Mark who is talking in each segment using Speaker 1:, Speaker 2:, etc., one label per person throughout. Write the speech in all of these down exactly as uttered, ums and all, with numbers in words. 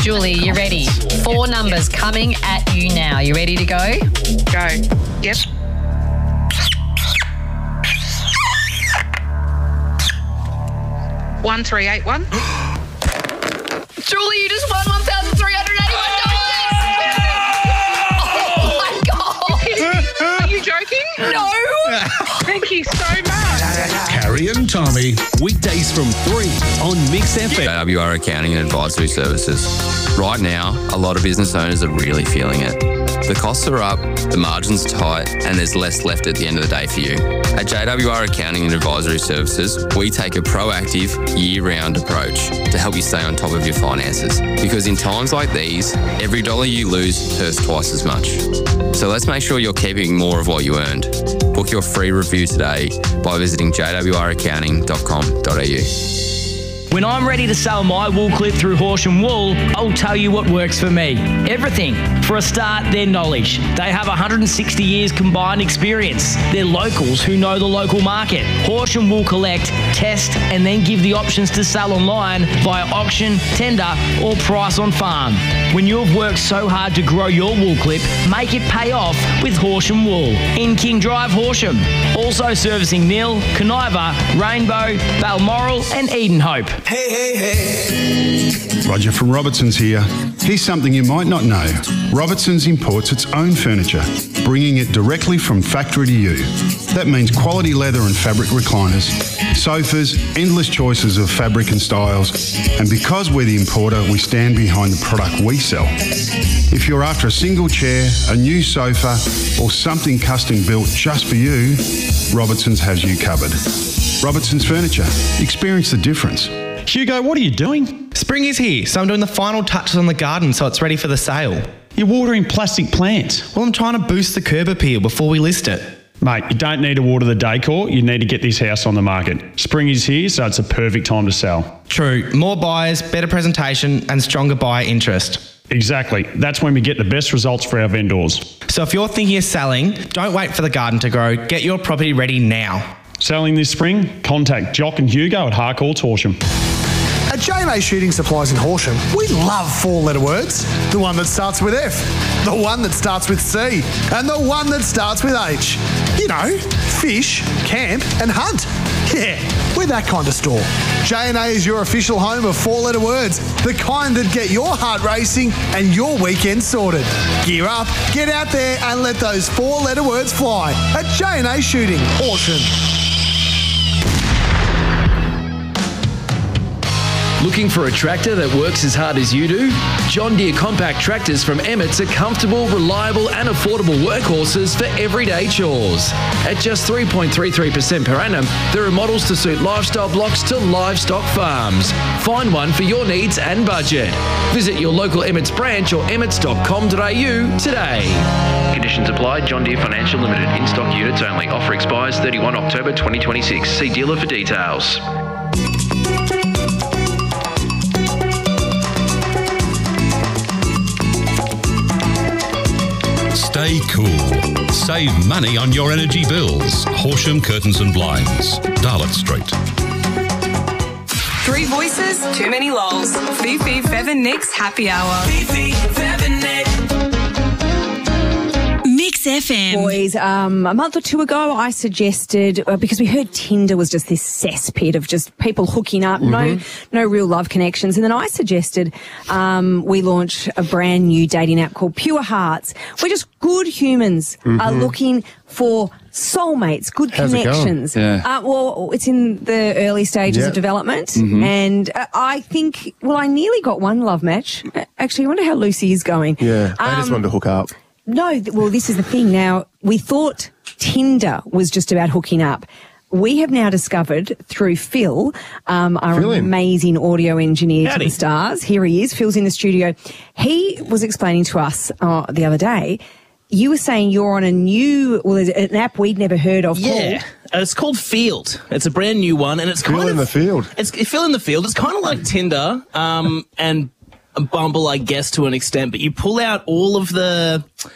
Speaker 1: Julie, you ready? Four numbers coming at you now. You ready to go?
Speaker 2: Go. Yep. One three eight one.
Speaker 1: Julie, you just won one thousand three hundred eighty-one dollars. Oh, my God.
Speaker 2: Are you joking?
Speaker 1: No.
Speaker 2: Thank you so much.
Speaker 3: Carrie and Tommy, weekdays from three on Mix F M.
Speaker 4: J W R Accounting and Advisory Services. Right now, a lot of business owners are really feeling it. The costs are up, the margin's tight, and there's less left at the end of the day for you. At J W R Accounting and Advisory Services, we take a proactive, year-round approach to help you stay on top of your finances. Because in times like these, every dollar you lose hurts twice as much. So let's make sure you're keeping more of what you earned. Book your free review today by visiting j w r accounting dot com dot a u.
Speaker 5: When I'm ready to sell my wool clip through Horsham Wool, I'll tell you what works for me. Everything. For a start, their knowledge. They have one hundred sixty years combined experience. They're locals who know the local market. Horsham will collect, test, and then give the options to sell online via auction, tender, or price on farm. When you've worked so hard to grow your wool clip, make it pay off with Horsham Wool in King Drive, Horsham. Also servicing Mill, Conniva, Rainbow, Balmoral, and Edenhope.
Speaker 6: Hey, hey, hey.
Speaker 7: Roger from Robertson's here. Here's something you might not know. Robertson's imports its own furniture, bringing it directly from factory to you. That means quality leather and fabric recliners, sofas, endless choices of fabric and styles, and because we're the importer, we stand behind the product we sell. If you're after a single chair, a new sofa, or something custom built just for you, Robertson's has you covered. Robertson's Furniture. Experience the difference.
Speaker 8: Hugo, what are you doing?
Speaker 9: Spring is here, so I'm doing the final touches on the garden so it's ready for the sale.
Speaker 8: You're watering plastic plants.
Speaker 9: Well, I'm trying to boost the curb appeal before we list it.
Speaker 8: Mate, you don't need to water the decor, you need to get this house on the market. Spring is here, so it's a perfect time to sell.
Speaker 9: True. More buyers, better presentation, and stronger buyer interest.
Speaker 8: Exactly. That's when we get the best results for our vendors.
Speaker 9: So if you're thinking of selling, don't wait for the garden to grow. Get your property ready now.
Speaker 8: Selling this spring? Contact Jock and Hugo at Harcourts Horsham.
Speaker 6: At J and A Shooting Supplies in Horsham, we love four-letter words. The one that starts with F, the one that starts with C, and the one that starts with H. You know, fish, camp, and hunt. Yeah, we're that kind of store. J and A is your official home of four-letter words, the kind that get your heart racing and your weekend sorted. Gear up, get out there, and let those four-letter words fly at J and A Shooting, Horsham.
Speaker 10: Looking for a tractor that works as hard as you do? John Deere compact tractors from Emmett's are comfortable, reliable and affordable workhorses for everyday chores. At just three point three three percent per annum, there are models to suit lifestyle blocks to livestock farms. Find one for your needs and budget. Visit your local Emmett's branch or emmets dot com dot a u today. Conditions apply. John Deere Financial Limited. In-stock units only. Offer expires thirty-first of October twenty twenty-six. See dealer for details.
Speaker 3: Stay cool. Save money on your energy bills. Horsham Curtains and Blinds, Darlot Street.
Speaker 11: Three voices, too many lols. Fifi, Fev and Nick's happy hour. Fifi, Fev and Nick.
Speaker 12: Mix F M.
Speaker 13: Boys, um, a month or two ago, I suggested, uh, because we heard Tinder was just this cesspit of just people hooking up, mm-hmm. no no real love connections. And then I suggested um, we launch a brand new dating app called Pure Hearts, where just good humans mm-hmm. are looking for soulmates, good
Speaker 14: How's
Speaker 13: connections.
Speaker 14: It going? Yeah.
Speaker 13: Uh, well, it's in the early stages yep. of development. Mm-hmm. And uh, I think, well, I nearly got one love match. Actually, I wonder how Lucy is going.
Speaker 14: Yeah, I um, just wanted to hook up.
Speaker 13: No, well, this is the thing. Now, we thought Tinder was just about hooking up. We have now discovered through Phil, um, our Phil amazing audio engineer Howdy. to the stars. Here he is. Phil's in the studio. He was explaining to us uh, the other day, you were saying you're on a new, well, an app we'd never heard of.
Speaker 15: Yeah,
Speaker 13: called.
Speaker 15: It's called Field. It's a brand new one, and it's
Speaker 14: Phil
Speaker 15: kind
Speaker 14: in
Speaker 15: of
Speaker 14: the field.
Speaker 15: It's Phil in the field. It's kind of like Tinder, um, and Bumble, I guess, to an extent, but you pull out all of the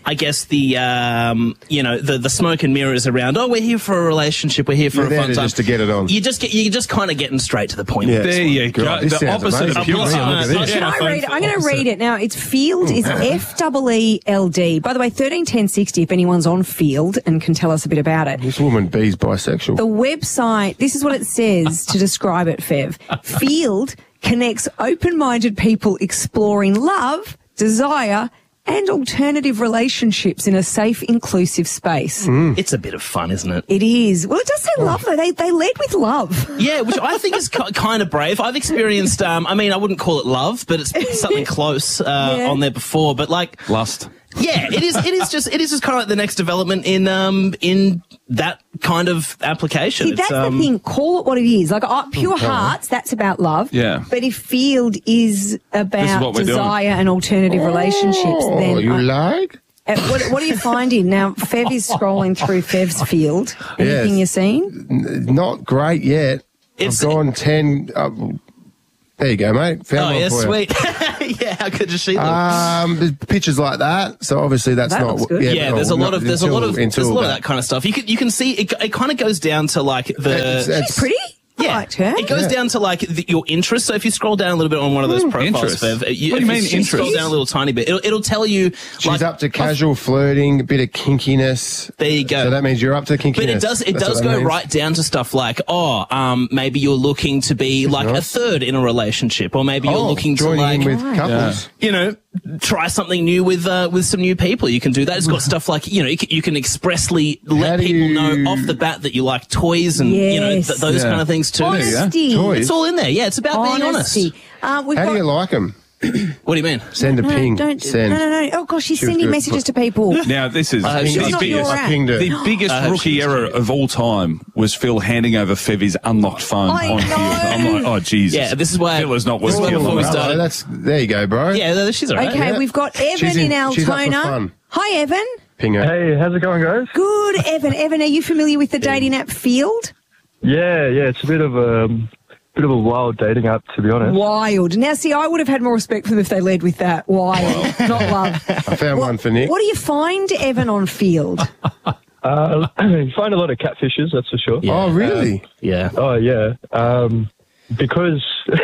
Speaker 15: I guess the um, you know the the smoke and mirrors around. Oh, we're here for a relationship. We're here for
Speaker 12: You're
Speaker 15: a
Speaker 12: there
Speaker 15: fun
Speaker 12: to
Speaker 15: time.
Speaker 12: just to get it on.
Speaker 15: You just get you're just kind of getting straight to the point.
Speaker 12: Yeah,
Speaker 15: with this
Speaker 12: there
Speaker 15: one.
Speaker 12: you go.
Speaker 15: God,
Speaker 12: This
Speaker 15: the
Speaker 12: sounds
Speaker 15: opposite
Speaker 12: amazing.
Speaker 15: of pure
Speaker 12: Look at
Speaker 15: science.
Speaker 12: this.
Speaker 13: Can I read it? I'm going to read it now. It's Field is F E E L D. By the way, thirteen ten sixty. If anyone's on Field and can tell us a bit about it.
Speaker 12: This woman B's bisexual.
Speaker 13: The website. This is what it says to describe it. Fev. Field connects open-minded people exploring love, desire, and alternative relationships in a safe, inclusive space.
Speaker 15: It's a bit of fun, isn't it?
Speaker 13: It is. Well, it does say love, though. They, they led with love.
Speaker 15: Yeah, which I think is ki- kind of brave. I've experienced, um, I mean, I wouldn't call it love, but it's something close uh,
Speaker 13: Yeah.
Speaker 15: on there before. But like,
Speaker 14: Lust.
Speaker 15: yeah, it is. It is just. It is just kind of like the next development in um in that kind of application.
Speaker 13: See,
Speaker 15: It's,
Speaker 13: that's
Speaker 15: um,
Speaker 13: the thing. Call it what it is. Like, uh, pure
Speaker 15: Okay.
Speaker 13: hearts, that's about love.
Speaker 14: Yeah.
Speaker 13: But if Field is about
Speaker 14: what we're doing.
Speaker 13: desire and alternative relationships, then...
Speaker 12: Oh, you
Speaker 13: I-
Speaker 12: like?
Speaker 13: Uh, what, what are you finding? Now, Fev is scrolling through Fev's Field. Anything
Speaker 12: Yes.
Speaker 13: you're seeing?
Speaker 12: N- Not great yet.
Speaker 15: It's-
Speaker 12: I've gone ten. Uh, there you go, mate. Found
Speaker 15: Oh
Speaker 12: one
Speaker 15: yeah,
Speaker 12: for you.
Speaker 15: sweet. Yeah, how could you see them?
Speaker 12: Um, there's pictures like that, so obviously that's
Speaker 13: That
Speaker 12: not.
Speaker 13: looks good.
Speaker 15: yeah,
Speaker 12: well,
Speaker 15: there's a lot
Speaker 12: not
Speaker 15: of there's a
Speaker 12: until-
Speaker 15: lot of there's a
Speaker 12: until
Speaker 15: lot of that kind of stuff. You can you can see it. It kind of goes down to like the.
Speaker 12: It's- it's-
Speaker 13: She's pretty. I
Speaker 15: Yeah,
Speaker 13: liked her.
Speaker 15: it goes
Speaker 12: Yeah.
Speaker 15: down to like the, your interest. So if you scroll down a little bit on one of those profiles,
Speaker 14: Interest?
Speaker 15: Fev, uh, you,
Speaker 14: What do you
Speaker 15: if
Speaker 14: mean
Speaker 15: you scroll
Speaker 14: interest?
Speaker 15: down a little tiny bit, it'll, it'll tell you.
Speaker 12: She's
Speaker 15: like,
Speaker 12: up to casual flirting, a bit of kinkiness.
Speaker 15: There you go.
Speaker 12: So that means you're up to kinkiness.
Speaker 15: But it does it
Speaker 12: That's
Speaker 15: does
Speaker 12: what that
Speaker 15: go
Speaker 12: means.
Speaker 15: right down to stuff like, oh, um, maybe you're looking to be like a third in a relationship, or maybe you're
Speaker 12: Oh,
Speaker 15: looking to
Speaker 12: joining
Speaker 15: like,
Speaker 12: in with couples.
Speaker 15: you know, try something new with uh, with some new people. You can do that. It's got stuff like, you know, you can, you can expressly let
Speaker 12: do
Speaker 15: people
Speaker 12: you-
Speaker 15: know off the bat that you like toys and you know
Speaker 13: Yes.
Speaker 15: th- those
Speaker 14: Yeah.
Speaker 15: kind of things too.
Speaker 13: Honesty.
Speaker 12: Toys.
Speaker 15: It's all in there. Yeah, it's about being
Speaker 13: Honesty.
Speaker 15: honest.
Speaker 13: Uh, we've
Speaker 12: How
Speaker 13: got,
Speaker 12: do you like them?
Speaker 15: What do you mean?
Speaker 12: Send a
Speaker 13: no,
Speaker 12: ping.
Speaker 13: Don't,
Speaker 12: Send.
Speaker 13: No, no, no. Oh, gosh, she's
Speaker 12: She was
Speaker 13: sending
Speaker 12: good.
Speaker 13: messages to people.
Speaker 14: Now, this is
Speaker 15: Uh,
Speaker 14: the,
Speaker 15: she's
Speaker 13: not
Speaker 14: biggest,
Speaker 13: your
Speaker 12: I
Speaker 13: app.
Speaker 12: pinged her.
Speaker 14: the biggest
Speaker 15: I hope
Speaker 14: rookie
Speaker 15: she's
Speaker 14: error of all time was Phil handing over Fevy's unlocked phone
Speaker 13: I
Speaker 14: on
Speaker 13: know.
Speaker 14: Field. I'm like, oh, Jesus.
Speaker 15: Yeah, this is why.
Speaker 14: Phil is not
Speaker 15: this is
Speaker 14: worth
Speaker 15: why
Speaker 14: your
Speaker 15: before we
Speaker 14: while.
Speaker 15: started.
Speaker 12: Oh, that's there you go, bro.
Speaker 15: Yeah, she's alright.
Speaker 13: Okay,
Speaker 12: Yeah.
Speaker 13: we've got Evan
Speaker 12: She's
Speaker 13: in,
Speaker 12: in- she's up for
Speaker 13: Altona.
Speaker 12: fun.
Speaker 13: Hi, Evan.
Speaker 12: Ping her.
Speaker 16: Hey, how's it going, guys?
Speaker 13: Good, Evan. Evan, are you familiar with the dating app Field?
Speaker 16: Yeah, yeah, it's a bit of a um, bit of a wild dating app, to be honest.
Speaker 13: Wild. Now, see, I would have had more respect for them if they led with that. Wild, not love.
Speaker 12: I found one for Nick.
Speaker 13: What do you find, Evan, on Field?
Speaker 16: Uh, you find a lot of catfishes, that's for sure.
Speaker 12: Oh, really?
Speaker 15: Yeah.
Speaker 16: Oh, yeah. Um, because,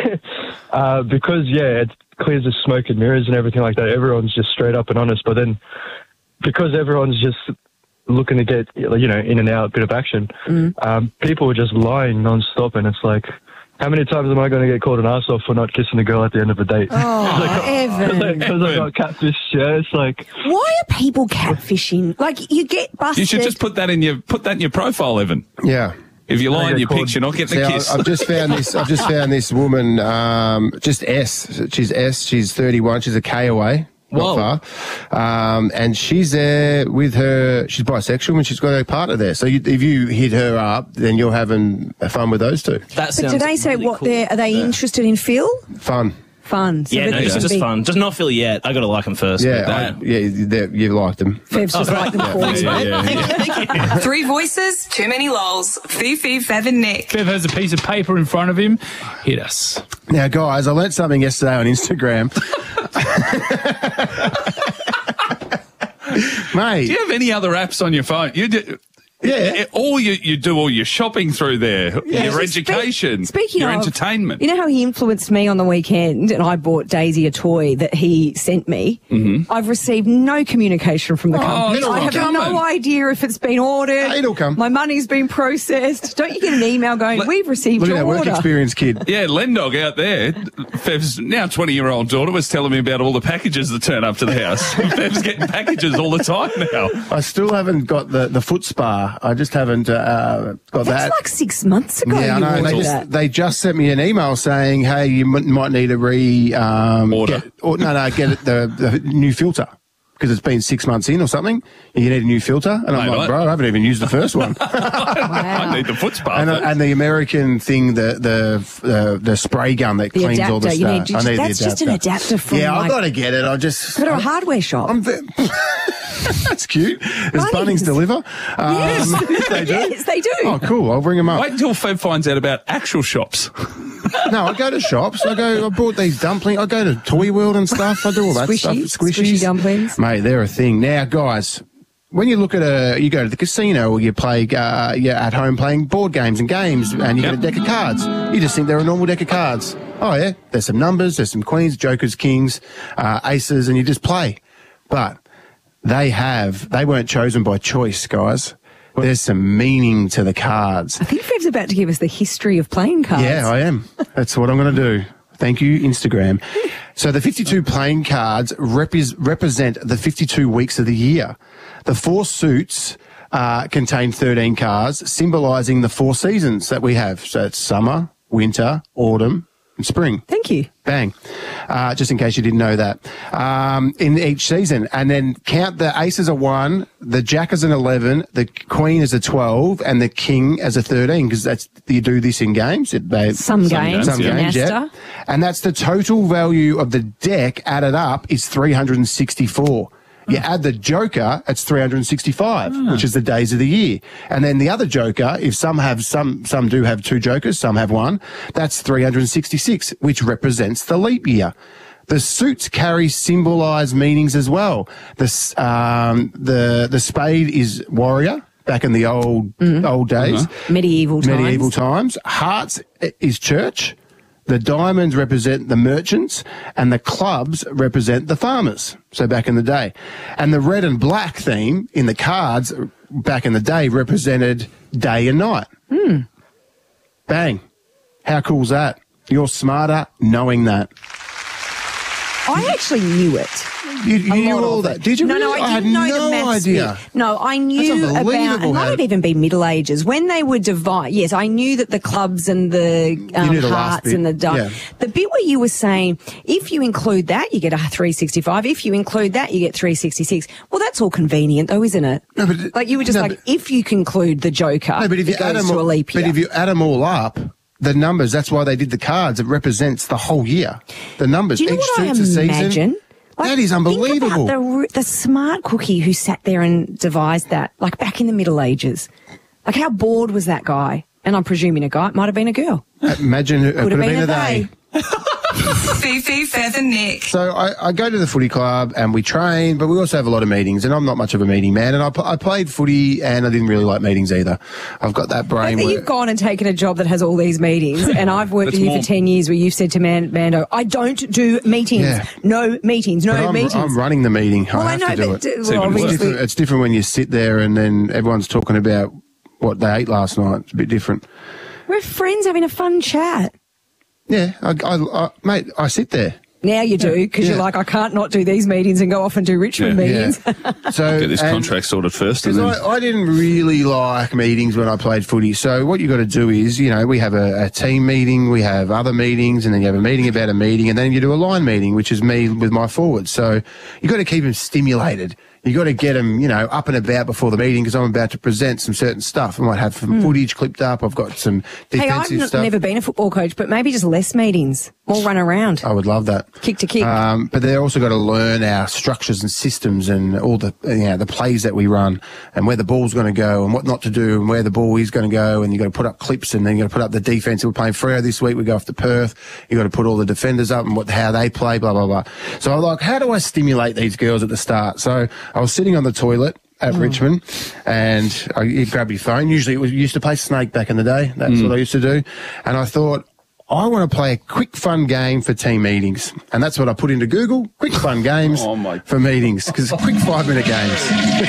Speaker 16: uh, because yeah, it clears the smoke and mirrors and everything like that. Everyone's just straight up and honest. But then, because everyone's just looking to get, you know, in and out, a bit of action,
Speaker 13: Mm.
Speaker 16: um, people are just lying non-stop, and it's like, how many times am I going to get called an ass off for not kissing a girl at the end of the date?
Speaker 13: Oh, Evan.
Speaker 16: Because I got catfish, yeah, it's like...
Speaker 13: Why are people catfishing? Like, you get busted.
Speaker 14: You should just put that in your put that in your profile, Evan.
Speaker 12: Yeah.
Speaker 14: If you lie in
Speaker 16: get
Speaker 14: your
Speaker 16: called-
Speaker 14: pics, you're not getting
Speaker 12: See,
Speaker 14: a
Speaker 12: I,
Speaker 14: kiss.
Speaker 12: I've just found this. I've just found this woman. Um, just S. She's S. She's thirty-one. She's a K away.
Speaker 15: Whoa.
Speaker 12: Not far. Um, and she's there with her. She's bisexual, and she's got her partner there. So you, if you hit her up, then you're having fun with those two.
Speaker 15: That
Speaker 13: But
Speaker 15: sounds
Speaker 13: do they say
Speaker 15: really
Speaker 13: what
Speaker 15: cool.
Speaker 13: they're, are they interested in Phil?
Speaker 12: Fun.
Speaker 13: Fun. So
Speaker 15: Yeah,
Speaker 13: they're
Speaker 15: no, it's
Speaker 13: gonna
Speaker 15: just
Speaker 13: be-
Speaker 15: fun. Just not Phil yet. I got to like him first.
Speaker 12: Yeah.
Speaker 15: but
Speaker 12: I,
Speaker 15: that-
Speaker 12: yeah. they- You liked them.
Speaker 13: Fev's just like them for
Speaker 15: Thanks,
Speaker 13: you.
Speaker 15: mate.
Speaker 14: yeah, yeah.
Speaker 15: Thank you.
Speaker 11: Three voices, too many lols. Fifi, Fev and Nick.
Speaker 17: Fev has a piece of paper in front of him. Hit us.
Speaker 12: Now, guys, I learnt something yesterday on Instagram. Mate.
Speaker 14: Do you have any other apps on your phone? You do,
Speaker 12: Yeah.
Speaker 14: All you, you do all your shopping through there, your
Speaker 13: So
Speaker 14: education,
Speaker 13: speak- speaking
Speaker 14: your
Speaker 13: of,
Speaker 14: entertainment.
Speaker 13: You know how he influenced me on the weekend and I bought Daisy a toy that he sent me? Mm-hmm. I've received no communication from the
Speaker 14: Oh,
Speaker 13: company.
Speaker 14: it'll
Speaker 13: I have
Speaker 14: come.
Speaker 13: no idea if it's been ordered.
Speaker 12: It'll come.
Speaker 13: My money's been processed. Don't you get an email going,
Speaker 14: Let-
Speaker 13: we've received
Speaker 12: Look at
Speaker 13: your
Speaker 12: that work
Speaker 13: order?
Speaker 12: experience kid.
Speaker 14: Yeah, Lendog out there, Fev's now twenty-year-old daughter was telling me about all the packages that turn up to the house. Fev's getting packages all the time now.
Speaker 12: I still haven't got the, the foot spa. I just haven't uh, got
Speaker 13: That's
Speaker 12: that.
Speaker 13: like six months ago.
Speaker 12: Yeah, I
Speaker 13: you
Speaker 12: know. They
Speaker 13: ordered
Speaker 12: just
Speaker 13: that.
Speaker 12: they just sent me an email saying, "Hey, you m- might need to re um,
Speaker 14: Order.
Speaker 12: Get, or, no, no, get it, the, the new filter because it's been six months in or something. You need a new filter." And I'm
Speaker 14: Mate,
Speaker 12: like,
Speaker 14: I-
Speaker 12: "Bro, I haven't even used the first one."
Speaker 14: I need the foot spa.
Speaker 12: and, uh, and the American thing, the the the, the spray gun that
Speaker 13: The
Speaker 12: cleans all the
Speaker 13: adapter, you
Speaker 12: stuff.
Speaker 13: need- you
Speaker 12: I
Speaker 13: just-
Speaker 12: need
Speaker 13: that's
Speaker 12: the
Speaker 13: just an adapter from,
Speaker 12: Yeah, I've
Speaker 13: like-
Speaker 12: got to get it. I just
Speaker 13: Go to a hardware shop.
Speaker 12: I'm ve- That's cute. Does
Speaker 13: Bunnings.
Speaker 12: Bunnings deliver? Um,
Speaker 13: Yes.
Speaker 12: they do.
Speaker 13: Yes, they do.
Speaker 12: Oh, cool. I'll bring them up.
Speaker 14: Wait until Fev finds out about actual shops.
Speaker 12: No, I go to shops. I go. I bought these dumplings. I go to Toy World and stuff. I do all that
Speaker 13: Squishy,
Speaker 12: stuff. Squishies,
Speaker 13: squishy dumplings.
Speaker 12: mate. They're a thing now, guys. When you look at a, you go to the casino or you play, uh, you're at home playing board games and games, and you
Speaker 14: Yep.
Speaker 12: get a deck of cards. You just think they're a normal deck of cards. Oh yeah, there's some numbers, there's some queens, jokers, kings, uh, aces, and you just play. But they have, they weren't chosen by choice, guys. There's some meaning to the cards.
Speaker 13: I think Fev's about to give us the history of playing cards.
Speaker 12: Yeah, I am. That's what I'm going to do. Thank you, Instagram. So the fifty-two playing cards repre- represent the fifty-two weeks of the year. The four suits uh, contain thirteen cards, symbolising the four seasons that we have. So it's summer, winter, autumn, and spring.
Speaker 13: Thank you.
Speaker 12: Bang. Uh, just in case you didn't know that. Um, in each season. And then count the ace as a one, the jack as an eleven, the queen as a twelve, and the king as a thirteen, because that's, you do this in games. It, they,
Speaker 13: Some games,
Speaker 12: Some
Speaker 13: yeah.
Speaker 12: games, yeah. And that's the total value of the deck added up is three hundred sixty-four. You add the joker, it's three hundred sixty-five,
Speaker 14: Ah.
Speaker 12: which is the days of the year. And then the other joker, if some have some, some do have two jokers, some have one, that's three hundred sixty-six, which represents the leap year. The suits carry symbolised meanings as well. The, s- um, the, the spade is warrior back in the old, old days.
Speaker 13: Medieval times.
Speaker 12: Medieval times. Hearts i- is church. The diamonds represent the merchants and the clubs represent the farmers. So back in the day. And the red and black theme in the cards back in the day represented day and night.
Speaker 13: Hmm.
Speaker 12: Bang. How cool's that? You're smarter knowing that.
Speaker 13: I actually knew it.
Speaker 12: You, you
Speaker 13: A
Speaker 12: knew
Speaker 13: lot
Speaker 12: all
Speaker 13: of
Speaker 12: that.
Speaker 13: it.
Speaker 12: Did you
Speaker 13: No,
Speaker 12: really?
Speaker 13: no, I
Speaker 12: I had
Speaker 13: didn't know
Speaker 12: no
Speaker 13: the maths
Speaker 12: idea.
Speaker 13: bit. No, I knew
Speaker 12: That's
Speaker 13: about.
Speaker 12: unbelievable
Speaker 13: It might
Speaker 12: how-
Speaker 13: have even been Middle Ages when they would divide. Yes, I knew that the clubs and the um,
Speaker 12: knew the last
Speaker 13: hearts
Speaker 12: bit,
Speaker 13: and the di-
Speaker 12: yeah.
Speaker 13: the bit where you were saying if you include that, you get a three sixty-five. If you include that, you get three sixty-six. Well, that's all convenient, though, isn't it?
Speaker 12: No, but
Speaker 13: like you were just
Speaker 12: no,
Speaker 13: like, if you conclude the Joker,
Speaker 12: No, but if you
Speaker 13: it
Speaker 12: add
Speaker 13: goes
Speaker 12: them,
Speaker 13: to a
Speaker 12: all,
Speaker 13: leap year.
Speaker 12: but if you add them all up, the numbers. That's why they did the cards. It represents the whole year. The numbers.
Speaker 13: Do you know
Speaker 12: Each
Speaker 13: what I
Speaker 12: suit's a
Speaker 13: imagine?
Speaker 12: season. That is unbelievable.
Speaker 13: Think about the, the smart cookie who sat there and devised that, like back in the Middle Ages. Like, how bored was that guy? And I'm presuming a guy. It might have been a girl.
Speaker 12: Imagine it could have been, a day.
Speaker 11: Fifi, Fev and Nick.
Speaker 12: So I, I go to the footy club and we train, but we also have a lot of meetings. And I'm not much of a meeting man. And I, pl- I played footy and I didn't really like meetings either. I've got that brain.
Speaker 13: Like,
Speaker 12: where-
Speaker 13: you've gone and taken a job that has all these meetings, and I've worked
Speaker 12: That's
Speaker 13: with you
Speaker 12: more-
Speaker 13: for ten years where you've said to Man- Mando, I don't do meetings.
Speaker 12: Yeah.
Speaker 13: No meetings, no
Speaker 12: But I'm,
Speaker 13: meetings.
Speaker 12: I'm running the meeting.
Speaker 13: Well, I
Speaker 12: I have
Speaker 13: know,
Speaker 12: to do
Speaker 13: but
Speaker 12: it.
Speaker 13: d-
Speaker 12: It's,
Speaker 13: well, obviously-
Speaker 12: different, it's different when you sit there and then everyone's talking about what they ate last night. It's a bit different.
Speaker 13: We're friends having a fun chat.
Speaker 12: Yeah, I, I, I, mate, I sit there.
Speaker 13: Now you do, because
Speaker 12: Yeah.
Speaker 13: you're like, I can't not do these meetings and go off and do Richmond
Speaker 14: Yeah.
Speaker 13: meetings.
Speaker 12: So
Speaker 14: Get this
Speaker 12: and-
Speaker 14: contract sorted first. And
Speaker 12: Because
Speaker 14: then,
Speaker 12: I, I didn't really like meetings when I played footy. So what you got to do is, you know, we have a, a team meeting, we have other meetings, and then you have a meeting about a meeting, and then you do a line meeting, which is me with my forwards. So you got to keep them stimulated. You got to get them, you know, up and about before the meeting because I'm about to present some certain stuff. I might have some
Speaker 13: Hmm.
Speaker 12: footage clipped up. I've got some
Speaker 13: Hey, I've
Speaker 12: defensive
Speaker 13: n-
Speaker 12: stuff.
Speaker 13: never been a football coach, but maybe just less meetings, more run around,
Speaker 12: I would love that.
Speaker 13: kick to kick.
Speaker 12: Um, but they also got to learn our structures and systems and all the you know the plays that we run and where the ball's going to go and what not to do and where the ball is going to go and you got to put up clips and then you got to put up the defense. We're playing Freo this week. We go off to Perth. You got to put all the defenders up and what how they play. Blah blah blah. So I'm like, how do I stimulate these girls at the start? So I was sitting on the toilet at Richmond, and I, you grab your phone. Usually, it was you used to play Snake back in the day. That's
Speaker 14: Mm.
Speaker 12: what I used to do. And I thought, I want to play a quick, fun game for team meetings, and that's what I put into Google: quick, fun games for meetings, because quick five-minute games.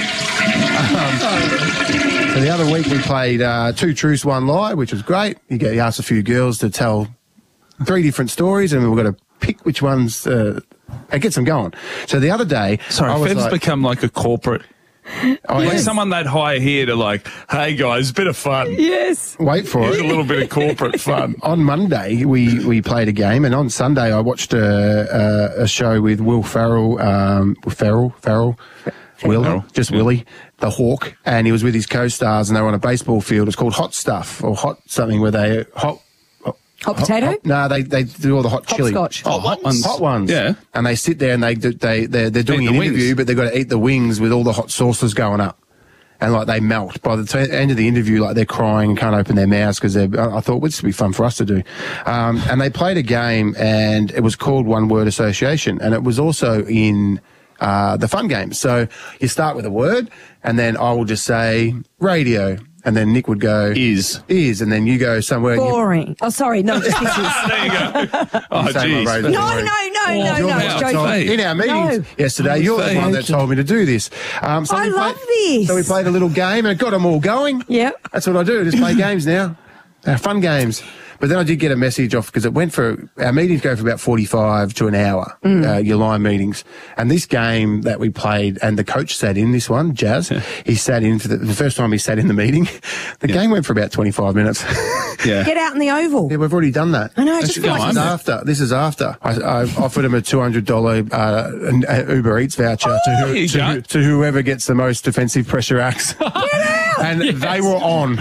Speaker 12: um, so the other week we played uh, two truths, one lie, which was great. You get you asked a few girls to tell three different stories, and we've got to pick which ones. Uh, it gets them going. So the other day,
Speaker 14: sorry,
Speaker 12: I was
Speaker 14: Fev's
Speaker 12: like,
Speaker 14: become like a corporate.
Speaker 12: Oh,
Speaker 14: like
Speaker 12: yes.
Speaker 14: someone they'd hire here to like, hey guys, bit of fun.
Speaker 13: Yes.
Speaker 12: Wait for
Speaker 14: Here's
Speaker 12: it.
Speaker 14: a little bit of corporate fun.
Speaker 12: On Monday, we, we played a game, and on Sunday, I watched a, a, a show with Will Farrell, um, Farrell, Farrell, Will,
Speaker 14: Farrell.
Speaker 12: just Willie, the Hawk, and he was with his co-stars, and they were on a baseball field. It's called Hot Stuff, or Hot something, where they, hot,
Speaker 13: Hot potato?
Speaker 12: Hot, no, they they do all the hot chili.
Speaker 13: Hopscotch.
Speaker 12: Oh,
Speaker 14: Hot ones.
Speaker 12: Hot ones.
Speaker 14: Yeah.
Speaker 12: And they sit there and they do, they they're, they're doing
Speaker 14: Eat
Speaker 12: an
Speaker 14: the wings.
Speaker 12: interview, but they've got to eat the wings with all the hot sauces going up. and like they melt. By the t- end of the interview, like they're crying and can't open their mouths because I I thought, well, this would be fun for us to do. Um, and they played a game, and it was called One Word Association, and it was also in uh, the fun games. So you start with a word, and then I will just say radio. And then Nick would go, is. Is. And then you go somewhere.
Speaker 13: Boring. Oh, sorry. No, just this is.
Speaker 14: There you go. Oh, geez.
Speaker 13: No, no, no, no,
Speaker 12: You're
Speaker 13: no.
Speaker 12: the one told- in our meetings
Speaker 13: No.
Speaker 12: yesterday, you're the one that told me to do this. Um, so
Speaker 13: I
Speaker 12: we
Speaker 13: love
Speaker 12: played,
Speaker 13: this.
Speaker 12: So we played a little game and it got them all going.
Speaker 13: Yeah.
Speaker 12: That's what I do, just play games now. Uh, fun games. But then I did get a message off because it went for, our meetings go for about forty-five to an hour,
Speaker 13: Mm.
Speaker 12: uh, your line meetings. And this game that we played, and the coach sat in this one, Jazz, he sat in for the, the first time he sat in the meeting. The game went for about twenty-five minutes.
Speaker 14: Yeah.
Speaker 13: Get out in the oval.
Speaker 12: Yeah, we've already done that.
Speaker 13: I know, I just feel
Speaker 12: this
Speaker 13: like
Speaker 12: is
Speaker 13: it's-
Speaker 12: after. This is after. I, I offered him a two hundred dollars uh, an- uh, Uber Eats voucher to,
Speaker 14: there
Speaker 12: who,
Speaker 14: you
Speaker 12: to,
Speaker 14: go.
Speaker 12: who- to whoever gets the most defensive pressure acts. And
Speaker 14: Yes.
Speaker 12: they were on.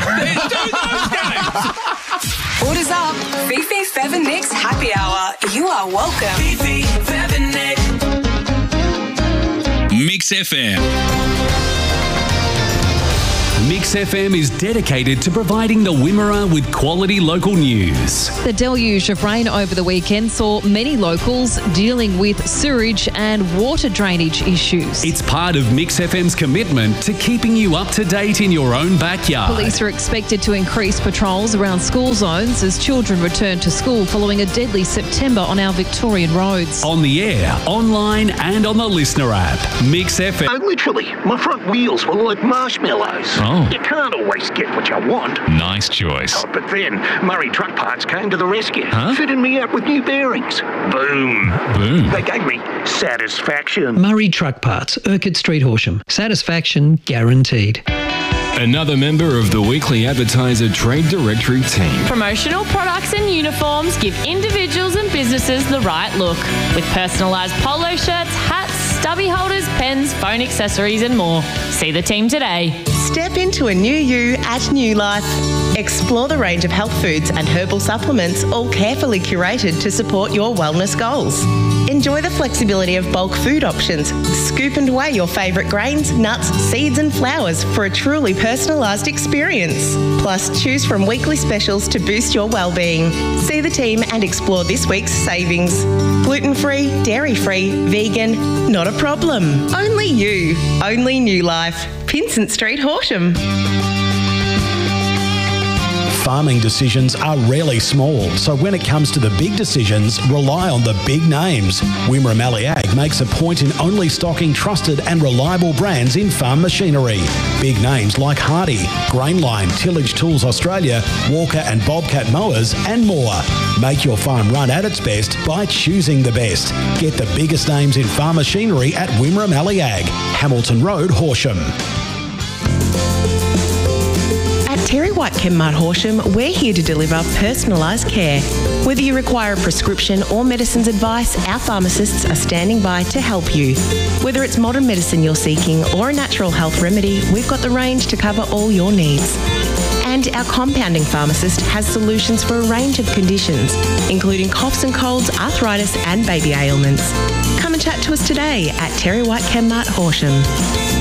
Speaker 11: Orders up. Fifi, Fev and Nick's happy hour. You are welcome. Fifi, Fev and Nick.
Speaker 18: Mix F M. Mix F M is dedicated to providing the Wimmera with quality local news.
Speaker 1: The deluge of rain over the weekend saw many locals dealing with sewage and water drainage issues.
Speaker 18: It's part of Mix F M's commitment to keeping you up to date in your own backyard.
Speaker 1: Police are expected to increase patrols around school zones as children return to school following a deadly September on our Victorian roads.
Speaker 18: On the air, online and on the listener app. Mix F M.
Speaker 19: Oh, literally, my front wheels were like marshmallows.
Speaker 18: Oh.
Speaker 19: You can't always get what you want.
Speaker 18: Nice choice.
Speaker 19: Oh, but then Murray Truck Parts came to the rescue,
Speaker 18: Huh?
Speaker 19: fitted me out with new bearings. Boom.
Speaker 18: Boom.
Speaker 19: They gave me satisfaction.
Speaker 20: Murray Truck Parts, Urquhart Street, Horsham. Satisfaction guaranteed.
Speaker 21: Another member of the Weekly Advertiser Trade Directory team.
Speaker 22: Promotional products and uniforms give individuals and businesses the right look. With personalised polo shirts, hats, stubby holders, pens, phone accessories and more. See the team today.
Speaker 23: Step into a new you at New Life. Explore the range of health foods and herbal supplements, all carefully curated to support your wellness goals. Enjoy the flexibility of bulk food options. Scoop and weigh your favourite grains, nuts, seeds and flowers for a truly personalised experience. Plus, choose from weekly specials to boost your well-being. See the team and explore this week's savings. Gluten-free, dairy-free, vegan, not a problem. Only you. Only New Life. Pinsent Street, Horsham.
Speaker 24: Farming decisions are rarely small, so when it comes to the big decisions, rely on the big names. Wimmera Mallee Ag makes a point in only stocking trusted and reliable brands in farm machinery. Big names like Hardy, Grainline, Tillage Tools Australia, Walker and Bobcat Mowers, and more. Make your farm run at its best by choosing the best. Get the biggest names in farm machinery at Wimmera Mallee Ag, Hamilton Road, Horsham.
Speaker 23: At Terry White Chemmart Horsham, we're here to deliver personalised care. Whether you require a prescription or medicines advice, our pharmacists are standing by to help you. Whether it's modern medicine you're seeking or a natural health remedy, we've got the range to cover all your needs. And our compounding pharmacist has solutions for a range of conditions, including coughs and colds, arthritis and baby ailments. Come and chat to us today at Terry White Chemmart Horsham.